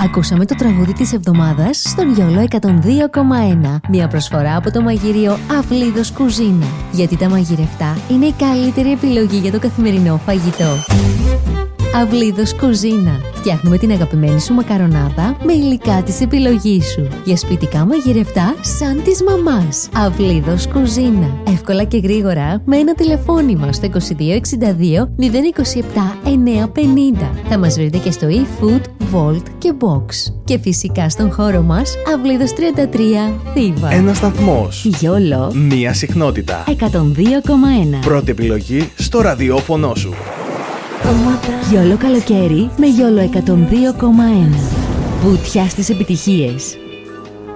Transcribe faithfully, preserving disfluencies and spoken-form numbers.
Ακούσαμε το τραγούδι της εβδομάδας στον Γιόλο εκατόν δύο κόμμα ένα. Μια προσφορά από το μαγειρίο Αυλίδος Κουζίνα. Γιατί τα μαγειρευτά είναι η καλύτερη επιλογή για το καθημερινό φαγητό. Αυλίδος Κουζίνα. Φτιάχνουμε την αγαπημένη σου μακαρονάδα με υλικά της επιλογής σου. Για σπιτικά μαγειρευτά σαν της μαμάς. Αυλίδος Κουζίνα. Εύκολα και γρήγορα με ένα τηλεφώνημα στο είκοσι δύο εξήντα δύο μηδέν είκοσι επτά εννιακόσια πενήντα. Θα μας βρείτε και στο eFood, Volt και Box. Και φυσικά στον χώρο μας Αυλίδος τριάντα τρία Θήβα. Ένα σταθμός. Γιόλο. Μία συχνότητα. εκατόν δύο κόμμα ένα. Πρώτη επιλογή στο ραδιόφωνο σου. Γιόλο καλοκαίρι με Γιόλο εκατόν δύο κόμμα ένα. Βουτιά στις επιτυχίες.